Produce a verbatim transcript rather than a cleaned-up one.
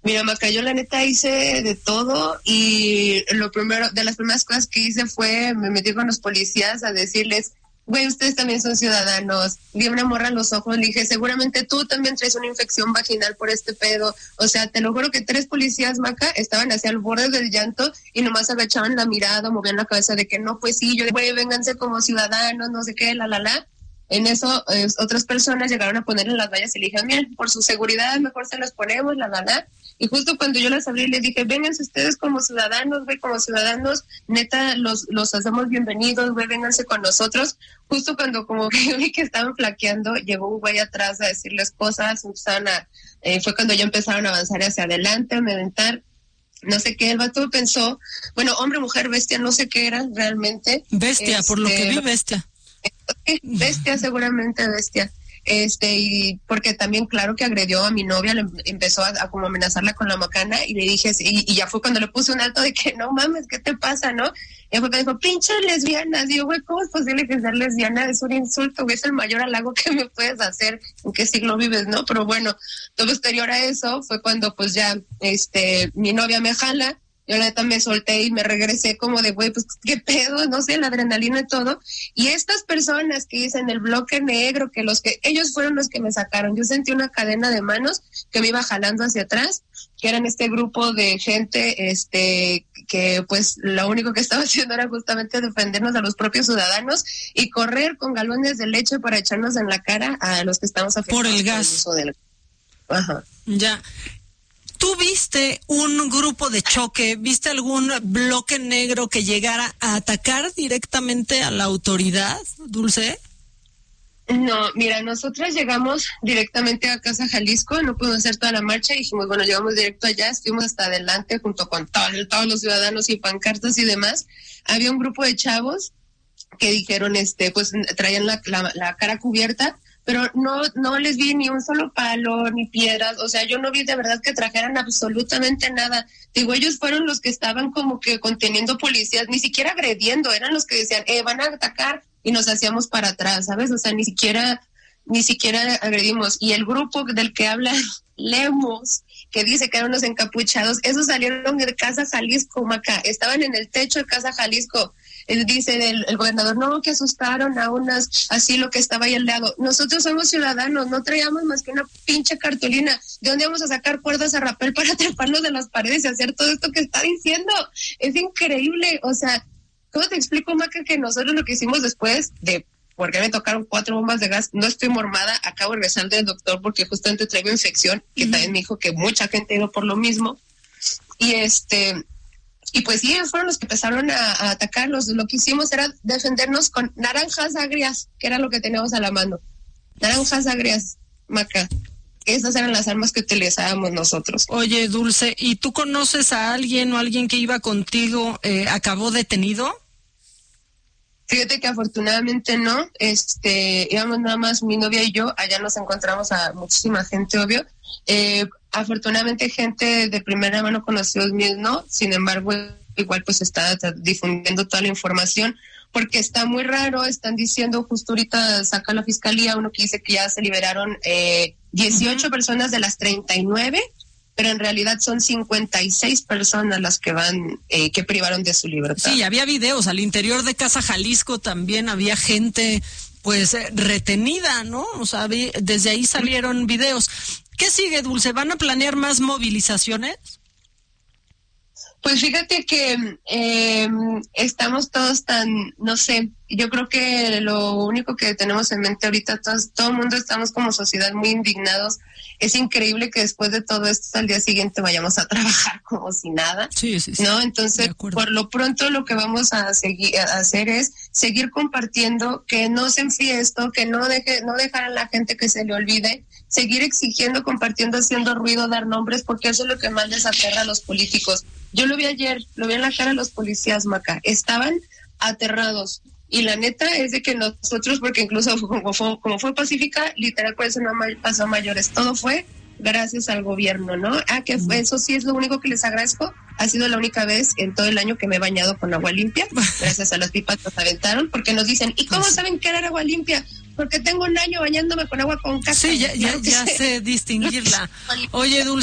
Mira, Maca, yo la neta hice de todo y lo primero, de las primeras cosas que hice fue, me metí con los policías a decirles, güey, ustedes también son ciudadanos. Vi una morra en los ojos, le dije, seguramente tú también traes una infección vaginal por este pedo. O sea, te lo juro que tres policías, Maca, estaban hacia el borde del llanto y nomás agachaban la mirada, movían la cabeza de que no, pues sí, yo, güey, vénganse como ciudadanos, no sé qué, la, la, la. En eso, eh, otras personas llegaron a ponerle las vallas y le dijeron, bien, por su seguridad mejor se las ponemos, la, la, la. Y justo cuando yo las abrí, les dije, vénganse ustedes como ciudadanos, güey, como ciudadanos, neta, los los hacemos bienvenidos, güey, vénganse con nosotros. Justo cuando como que vi que estaban flaqueando, llegó un güey atrás a decirles cosas, empezaron a, eh, fue cuando ya empezaron a avanzar hacia adelante, a meditar. No sé qué, el vato pensó, bueno, hombre, mujer, bestia, no sé qué era realmente. Bestia, este, por lo que vi, bestia. Bestia, seguramente bestia. Este, y porque también, claro, que agredió a mi novia, le empezó a, a como amenazarla con la macana, y le dije, y, y ya fue cuando le puse un alto de que no mames, ¿qué te pasa, no? Y fue cuando dijo, pinche lesbiana. Digo, güey, ¿cómo es posible que ser lesbiana? Es un insulto, güey, es el mayor halago que me puedes hacer. ¿En qué siglo vives, no? Pero bueno, todo posterior a eso fue cuando, pues ya, este, mi novia me jala. Yo la neta me solté y me regresé como de, güey, pues qué pedo, no sé, la adrenalina y todo. Y estas personas que dicen el bloque negro, que los que, ellos fueron los que me sacaron. Yo sentí una cadena de manos que me iba jalando hacia atrás, que eran este grupo de gente, este, que pues lo único que estaba haciendo era justamente defendernos a los propios ciudadanos y correr con galones de leche para echarnos en la cara a los que estamos afectados por el gas. Por el uso del... Ajá. Ya. ¿Tú viste un grupo de choque, viste algún bloque negro que llegara a atacar directamente a la autoridad, Dulce? No, mira, nosotras llegamos directamente a Casa Jalisco, no pudimos hacer toda la marcha, y dijimos, bueno, llegamos directo allá, estuvimos hasta adelante junto con todo, todos los ciudadanos y pancartas y demás. Había un grupo de chavos que dijeron, este, pues traían la, la, la cara cubierta, pero no no les vi ni un solo palo, ni piedras, o sea, yo no vi de verdad que trajeran absolutamente nada. Digo, ellos fueron los que estaban como que conteniendo policías, ni siquiera agrediendo, eran los que decían, eh, van a atacar, y nos hacíamos para atrás, ¿sabes? O sea, ni siquiera, ni siquiera agredimos. Y el grupo del que habla Lemos, que dice que eran unos encapuchados, esos salieron de Casa Jalisco, Maca, estaban en el techo de Casa Jalisco. Dice el, el gobernador, no, que asustaron a unas, así lo que estaba ahí al lado. Nosotros somos ciudadanos, no traíamos más que una pinche cartulina. ¿De dónde vamos a sacar cuerdas a rapel para treparnos de las paredes y hacer todo esto que está diciendo? Es increíble. O sea, ¿cómo te explico, Maca, que nosotros lo que hicimos después de, porque me tocaron cuatro bombas de gas, no estoy mormada, acabo de regresar del doctor porque justamente traigo infección, que uh-huh. también me dijo que mucha gente ha ido por lo mismo. Y este... Y pues sí, ellos fueron los que empezaron a, a atacarlos. Lo que hicimos era defendernos con naranjas agrias, que era lo que teníamos a la mano. Naranjas agrias, Maca. Esas eran las armas que utilizábamos nosotros. Oye, Dulce, ¿y tú conoces a alguien o alguien que iba contigo, eh, acabó detenido? Fíjate que afortunadamente no. Este, íbamos nada más mi novia y yo. Allá nos encontramos a muchísima gente, obvio. Eh, afortunadamente gente de primera mano, conocidos míos no, sin embargo igual pues está difundiendo toda la información porque está muy raro. Están diciendo, justo ahorita saca la fiscalía uno que dice que ya se liberaron eh, dieciocho uh-huh. personas de las treinta y nueve, pero en realidad son cincuenta y seis personas las que van, eh, que privaron de su libertad. Sí, había videos, al interior de Casa Jalisco también había gente pues eh, retenida, ¿no? O sea, vi, desde ahí salieron videos. ¿Qué sigue, Dulce? ¿Van a planear más movilizaciones? Pues fíjate que eh, estamos todos tan, no sé, yo creo que lo único que tenemos en mente ahorita, todos, todo el mundo estamos como sociedad muy indignados. Es increíble que después de todo esto al día siguiente vayamos a trabajar como si nada, sí, sí, sí. ¿no? Entonces, por lo pronto lo que vamos a seguir a hacer es seguir compartiendo, que no se enfríe esto, que no deje, no dejar a la gente que se le olvide, seguir exigiendo, compartiendo, haciendo ruido, dar nombres, porque eso es lo que más les aterra a los políticos. Yo lo vi ayer, lo vi en la cara de los policías, Maca, estaban aterrados. Y la neta es de que nosotros, porque incluso como fue, como fue pacífica, literal, por eso no pasó a mayores. Todo fue gracias al gobierno, ¿no? Ah, que fue, eso sí es lo único que les agradezco. Ha sido la única vez en todo el año que me he bañado con agua limpia. Gracias a las pipas nos aventaron, porque nos dicen, ¿y cómo saben que era agua limpia? Porque tengo un año bañándome con agua con casca. Sí, ya, ya, ya sé distinguirla. Oye, Dulce.